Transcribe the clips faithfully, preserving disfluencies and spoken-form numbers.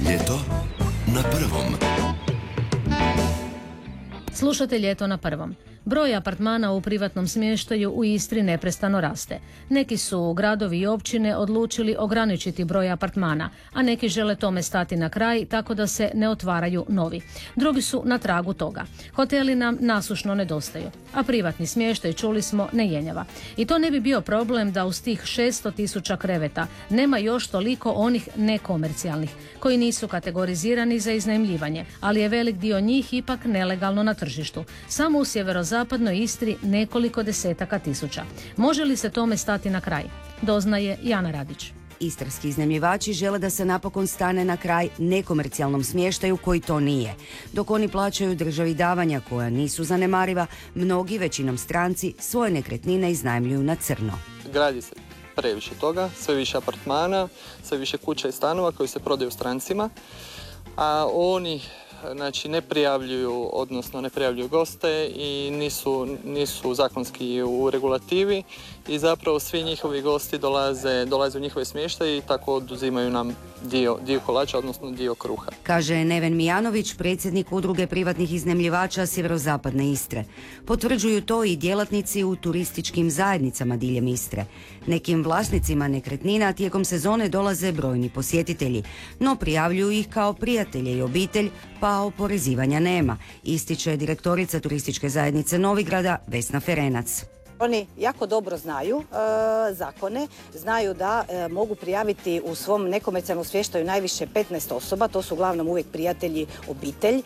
Ljeto na prvom. Slušate Ljeto na prvom. Broj apartmana u privatnom smještaju u Istri neprestano raste. Neki su gradovi i općine odlučili ograničiti broj apartmana, a neki žele tome stati na kraj tako da se ne otvaraju novi. Drugi su na tragu toga. Hoteli nam nasušno nedostaju, a privatni smještaj, čuli smo, ne jenjava. I to ne bi bio problem da uz tih šesto tisuća kreveta nema još toliko onih nekomercijalnih, koji nisu kategorizirani za iznajmljivanje, ali je velik dio njih ipak nelegalno na tržištu. Samo u sjeverozapadnoj Istri nekoliko desetaka tisuća. Može li se tome stati na kraj? Doznaje Jana Radić. Istarski iznajmljivači žele da se napokon stane na kraj nekomercijalnom smještaju koji to nije. Dok oni plaćaju državi davanja koja nisu zanemariva, mnogi, većinom stranci, svoje nekretnine iznajmljuju na crno. Gradi se previše toga, sve više apartmana, sve više kuća i stanova koji se prodaju strancima, a oni znači ne prijavljuju, odnosno ne prijavljuju goste i nisu, nisu zakonski u regulativi i zapravo svi njihovi gosti dolaze, dolaze u njihove smještaje i tako oduzimaju nam dio, dio kolača, odnosno dio kruha. Kaže Neven Mijanović, predsjednik udruge privatnih iznajmljivača sjeverozapadne Istre. Potvrđuju to i djelatnici u turističkim zajednicama diljem Istre. Nekim vlasnicima nekretnina tijekom sezone dolaze brojni posjetitelji, no prijavljuju ih kao prijatelje i obitelj, pa oporezivanja nema, ističe direktorica turističke zajednice Novigrada Vesna Ferenac. Oni jako dobro znaju e, zakone, znaju da e, mogu prijaviti u svom nekomercijalnom smještaju najviše petnaest osoba, to su uglavnom uvijek prijatelji, obitelj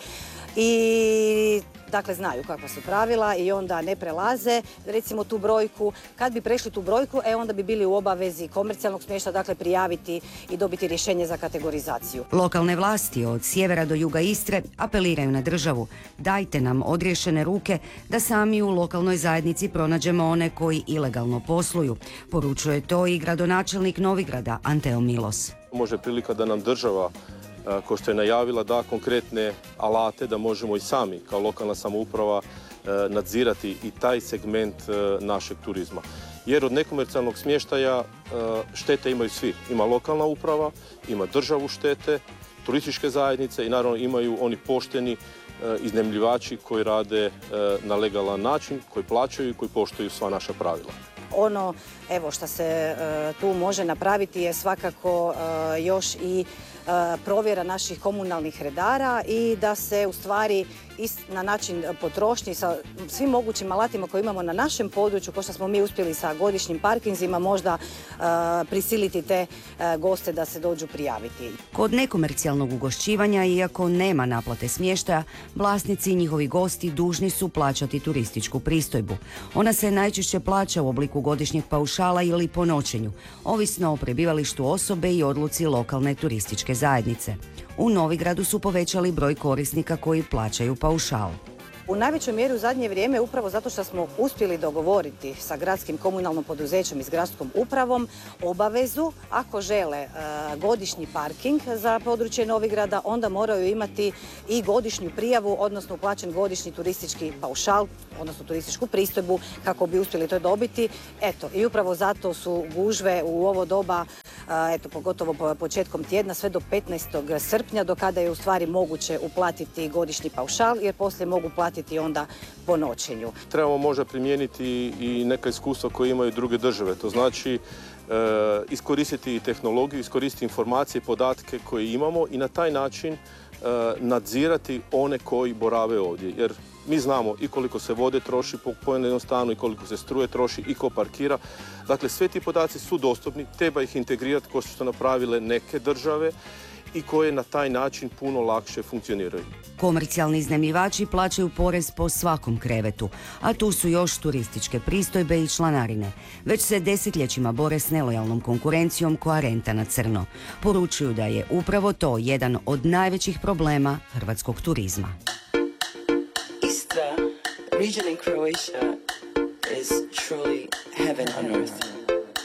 i dakle znaju kakva su pravila i onda ne prelaze recimo tu brojku. Kad bi prešli tu brojku, e onda bi bili u obavezi komercijalnog smještaja, dakle prijaviti i dobiti rješenje za kategorizaciju. Lokalne vlasti od sjevera do juga Istre apeliraju na državu. Dajte nam odriješene ruke da sami u lokalnoj zajednici pronađemo one koji ilegalno posluju. Poručuje to i gradonačelnik Novigrada Anteo Milos. Može prilika da nam država, kao što je najavila, da konkretne alate da možemo i sami kao lokalna samouprava nadzirati i taj segment našeg turizma. Jer od nekomercijalnog smještaja štete imaju svi. Ima lokalna uprava, ima državu štete, turističke zajednice i naravno imaju oni pošteni iznajmljivači koji rade na legalan način, koji plaćaju i koji poštuju sva naša pravila. Ono evo što se uh, tu može napraviti je svakako uh, još i uh, provjera naših komunalnih redara i da se u stvari na način potrošnje sa svim mogućim alatima koje imamo na našem području, kao što smo mi uspjeli sa godišnjim parkinzima, možda uh, prisiliti te uh, goste da se dođu prijaviti. Kod nekomercijalnog ugošćivanja, iako nema naplate smještaja, vlasnici i njihovi gosti dužni su plaćati turističku pristojbu. Ona se najčešće plaća u obliku godišnjeg paušala ili po noćenju, ovisno o prebivalištu osobe i odluci lokalne turističke zajednice. U Novigradu su povećali broj korisnika koji plaćaju paušal. U najvećoj mjeri u zadnje vrijeme upravo zato što smo uspjeli dogovoriti sa gradskim komunalnom poduzećem i s gradskom upravom obavezu, ako žele e, godišnji parking za područje Novigrada, onda moraju imati i godišnju prijavu, odnosno uplaćen godišnji turistički paušal, odnosno turističku pristojbu kako bi uspjeli to dobiti. Eto, i upravo zato su gužve u ovo doba, e, eto, pogotovo početkom tjedna, sve do petnaestog srpnja, do kada je u stvari moguće uplatiti godišnji paušal, jer poslije mogu platiti i onda po noćenju. Trebamo možda primijeniti i neka iskustva koje imaju druge države. To znači e, iskoristiti tehnologiju, iskoristiti informacije, podatke koje imamo i na taj način e, nadzirati one koji borave ovdje. Jer mi znamo i koliko se vode troši po pojednom stanu i koliko se struje troši i ko parkira. Dakle, sve ti podaci su dostupni, treba ih integrirati kao što su napravile neke države i koje na taj način puno lakše funkcioniraju. Komercijalni iznajmljivači plaćaju porez po svakom krevetu, a tu su još turističke pristojbe i članarine. Već se desetljećima bore s nelojalnom konkurencijom koja renta na crno. Poručuju da je upravo to jedan od najvećih problema hrvatskog turizma. Istra, region in Croatia, is truly heaven on earth.